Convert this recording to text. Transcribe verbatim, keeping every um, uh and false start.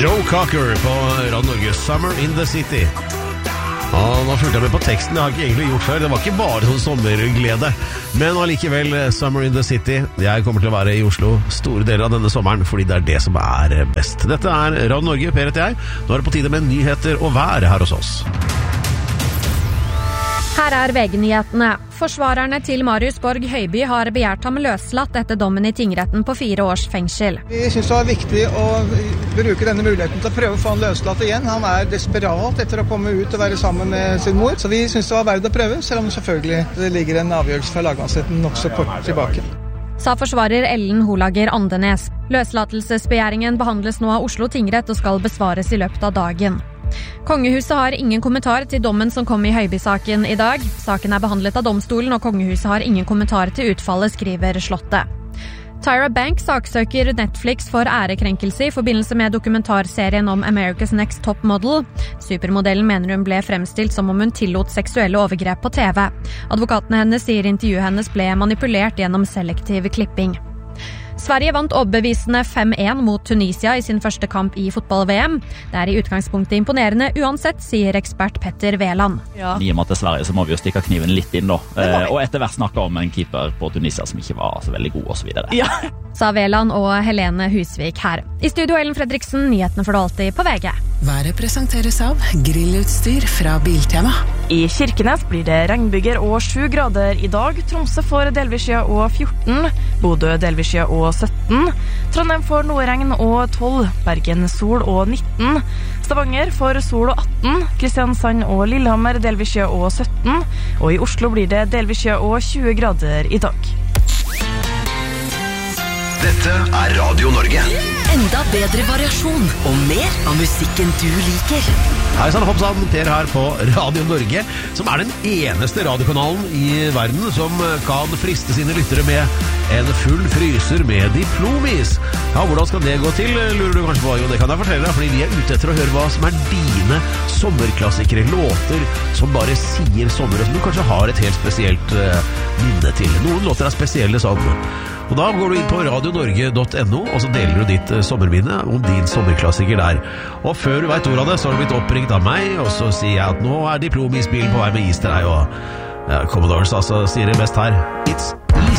Joe Cocker på Radio Norge, Summer in the City. Og nå fulgte jeg med på teksten, det har jeg ikke egentlig gjort før. Det var ikke bare sånn sommerglede, men allikevel Summer in the City. Jeg kommer til å være i Oslo store deler av denne sommeren, fordi det er det som er best. Dette er Radio Norge, Per heter jeg. Nå er det på tide med nyheter og vær her hos oss. Her er V G-nyhetene. Forsvarerne til Marius Borg Høiby har begjært ham løslatt etter dommen i tingretten på fire års fengsel. Vi synes det var viktig å bruke denne muligheten til å prøve å få han løslatt igjen. Han er desperat etter å komme ut og være sammen med sin mor, så vi synes det var verdt å prøve, selv om selvfølgelig det ligger en avgjørelse fra lagmannsretten nok så kort tilbake. Sa forsvarer Ellen Holager Andenes. Løslatelsesbegjæringen behandles nå av Oslo tingrett og skal besvares i løpet av dagen. Kongehuset har ingen kommentar til dommen som kom i Høiby-saken i dag. Saken er behandlet av domstolen, og kongehuset har ingen kommentar til utfallet, skriver Slottet. Tyra Banks saksøker Netflix for ærekrenkelse i forbindelse med dokumentarserien om America's Next Top Model. Supermodellen mener hun ble fremstilt som om hun tillot seksuelle overgrep på T V. Advokatene hennes sier intervjuet hennes ble manipulert gjennom selektiv klipping. Sverige vant overbevisende fem én mot Tunisia i sin første kamp i fotball-V M. Det er i utgangspunktet imponerende uansett, sier ekspert Petter Veland. Ja. I og med til Sverige så må vi jo stikke kniven litt inn da. Eh, og etter hvert snakke om en keeper på Tunisia som ikke var så veldig god og så videre. Ja. Sa Veland og Helene Husvik her. I studio Ellen Fredriksen, nyhetene får du alltid på V G. Været presenteres av grillutstyr fra Biltema. I Kirkenes blir det regnbyger og sju grader i dag. Tromsø får delvis skya og fjorten. Bodø delvis skya og sytten. Trondheim får noe regn og tolv. Bergen sol og nitten. Stavanger får sol og atten. Kristiansand og Lillehammer delvis skya og sytten. Og i Oslo blir det delvis skya og tjue grader i dag. Dette er Radio Norge. Enda bedre variasjon og mer av musikken du liker. Hei sann, hoppsann, Per her på Radio Norge, som er den eneste radiokanalen i verden som kan friste sine lyttere med en full fryser med diplomis. Ja, hvordan skal det gå til, lurer du kanskje på? Jo, det kan jeg fortelle deg, fordi vi er ute etter å høre hva som er dine sommerklassikere, låter som bare sier sommer, og som du kanskje har et helt spesielt uh, minne til. Noen låter er spesielle sånn. Og da går du inn på radio norge punktum no, og så deler du ditt uh, sommerminne om din sommerklassiker der. Og før du vet ordet av det, så har du blitt oppringt av meg, og så sier jeg at nå er diplomisbilen på vei med is til deg, og ja, Commodores altså sier det best her. It's